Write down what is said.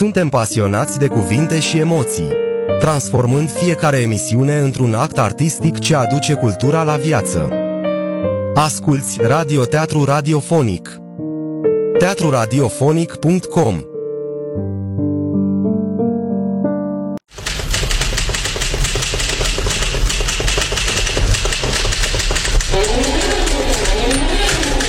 Suntem pasionați de cuvinte și emoții, transformând fiecare emisiune într-un act artistic ce aduce cultura la viață. Asculți Radioteatru Radiofonic. teatruradiofonic.com